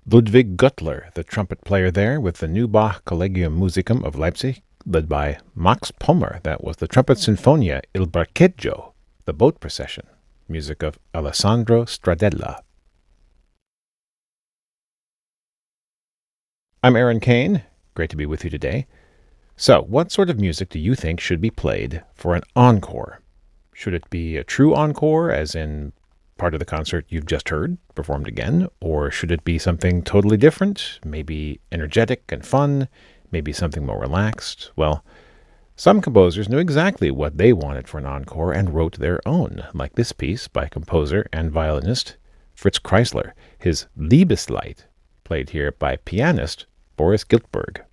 Ludwig Gutler, the trumpet player there with the Neubach Collegium Musicum of Leipzig, led by Max Pommer, that was the trumpet Sinfonia Il Barcheggio, the boat procession, music of Alessandro Stradella. I'm Aaron Kane. Great to be with you today. So, what sort of music do you think should be played for an encore? Should it be a true encore, as in part of the concert you've just heard performed again, or should it be something totally different, maybe energetic and fun, maybe something more relaxed? Well, some composers knew exactly what they wanted for an encore and wrote their own, like this piece by composer and violinist Fritz Kreisler, his Liebeslied, played here by pianist Boris Giltberg.